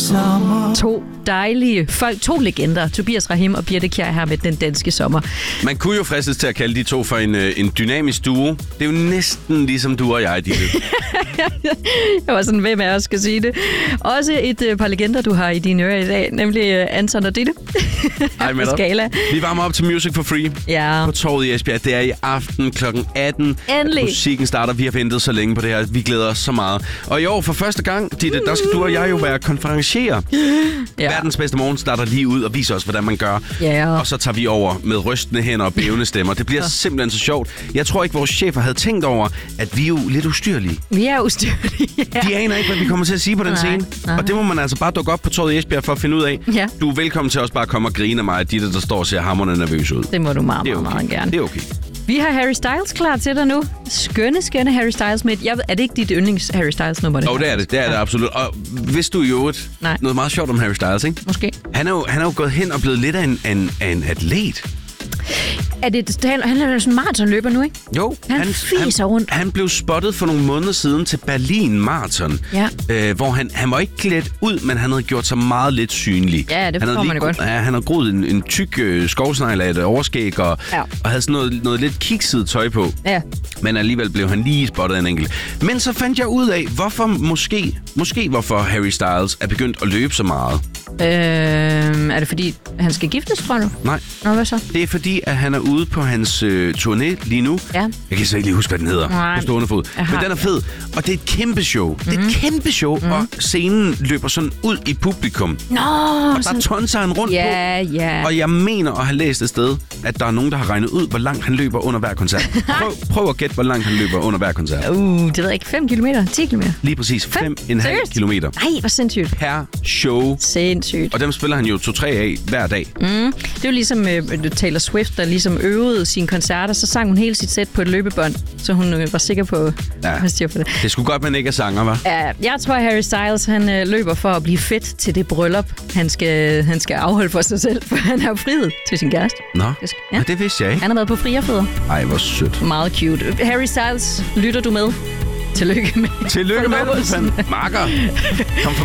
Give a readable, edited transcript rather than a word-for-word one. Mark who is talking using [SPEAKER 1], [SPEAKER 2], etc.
[SPEAKER 1] sommer.
[SPEAKER 2] To dejlige folk, to legender, Tobias Rahim og Birthe Kjær her med Den Danske Sommer.
[SPEAKER 3] Man kunne jo fristes til at kalde de to for en dynamisk duo. Det er jo næsten ligesom du og jeg, Ditte.
[SPEAKER 2] Jeg var sådan, hvem af os skal sige det. Også et par legender, du har i dine ører i dag, nemlig Anton og Ditte.
[SPEAKER 3] Hej med dig.
[SPEAKER 2] Skala.
[SPEAKER 3] Vi varmer op til Music for Free
[SPEAKER 2] Ja.
[SPEAKER 3] på Torvet i Esbjerg. Det er i aften kl. 18.
[SPEAKER 2] Endelig.
[SPEAKER 3] Musikken starter. Vi har ventet så længe på det her. Vi glæder os så meget. Og i år for første gang, Ditte, der skal du og jeg jo være konferencier.
[SPEAKER 2] Ja.
[SPEAKER 3] Verdens bedste morgen starter lige ud og viser os, hvordan man gør.
[SPEAKER 2] Ja.
[SPEAKER 3] Og så tager vi over med rystende hænder og bævende stemmer. Det bliver simpelthen så sjovt. Jeg tror ikke, vores chefer havde tænkt over, at vi er jo lidt ustyrlige.
[SPEAKER 2] Vi er ustyrlige. Ja.
[SPEAKER 3] De aner ikke, hvad vi kommer til at sige på den scene.
[SPEAKER 2] Nej.
[SPEAKER 3] Og det må man altså bare dukke op på Torvet i Esbjerg for at finde ud af.
[SPEAKER 2] Ja.
[SPEAKER 3] Du er velkommen til også bare at komme og grine af mig, at Ditte, der står og ser hamrende nervøs ud.
[SPEAKER 2] Det må du meget,
[SPEAKER 3] Det er
[SPEAKER 2] meget,
[SPEAKER 3] okay.
[SPEAKER 2] meget gerne.
[SPEAKER 3] Det er okay.
[SPEAKER 2] Vi har Harry Styles klar til dig nu. Skønne Harry Styles med er det ikke dit yndlings Harry Styles nummer?
[SPEAKER 3] Jo, det er det. Det er det absolut. Og hvis du jo noget meget sjovt om Harry Styles, ikke?
[SPEAKER 2] Måske.
[SPEAKER 3] Han er jo gået hen og blevet lidt af en atlet.
[SPEAKER 2] Han er jo sådan en maratonløber nu, ikke?
[SPEAKER 3] Jo.
[SPEAKER 2] Han fiser rundt.
[SPEAKER 3] Han blev spottet for nogle måneder siden til Berlin Marathon.
[SPEAKER 2] Ja.
[SPEAKER 3] Hvor han var ikke klædt ud, men han havde gjort sig meget lidt synlig.
[SPEAKER 2] Ja, det forstår man godt.
[SPEAKER 3] Ja, han havde groet en tyk skovsnegl af et overskæg og havde sådan noget lidt kikset tøj på.
[SPEAKER 2] Ja.
[SPEAKER 3] Men alligevel blev han lige spottet en enkelt. Men så fandt jeg ud af, hvorfor Harry Styles er begyndt at løbe så meget.
[SPEAKER 2] Er det fordi, han skal giftes, tror du?
[SPEAKER 3] Nej.
[SPEAKER 2] Nå, hvad så?
[SPEAKER 3] Det er fordi, at han er ude på hans turné lige nu.
[SPEAKER 2] Ja.
[SPEAKER 3] Jeg kan så ikke lige huske, hvad den hedder.
[SPEAKER 2] Nej.
[SPEAKER 3] På stående fod. Men den er fed. Og det er et kæmpe show. Det er et kæmpe show, og scenen løber sådan ud i publikum.
[SPEAKER 2] Nå,
[SPEAKER 3] Og der tonser han rundt på.
[SPEAKER 2] Ja.
[SPEAKER 3] Og jeg mener at have læst et sted, at der er nogen, der har regnet ud, hvor langt han løber under hver koncert. Prøv at gætte, hvor langt han løber under hver koncert.
[SPEAKER 2] Det ved jeg ikke. 5 kilometer? 10 kilometer?
[SPEAKER 3] Lige præcis 5,5 kilometer.
[SPEAKER 2] Nej, hvor sindssygt.
[SPEAKER 3] Per show.
[SPEAKER 2] Sindssygt.
[SPEAKER 3] Og dem spiller han jo 2-3 af hver dag.
[SPEAKER 2] Det er jo ligesom Taylor Swift, der ligesom øvede sine koncerter, så sang hun hele sit sæt på et løbebånd, så hun var sikker på at styr for det.
[SPEAKER 3] Det skulle godt, man ikke er sanger, hva'?
[SPEAKER 2] Ja, jeg tror, Harry Styles han løber for at blive fedt til det bryllup, han skal afholde for sig selv, for han har jo frihed til sin kæreste.
[SPEAKER 3] Nå,
[SPEAKER 2] ja.
[SPEAKER 3] det vidste jeg ikke.
[SPEAKER 2] Han har været på frierfødder.
[SPEAKER 3] Ej, hvor sødt.
[SPEAKER 2] Meget cute. Harry Styles, lytter du med? Tillykke med.
[SPEAKER 3] Tillykke med det, makker. Kom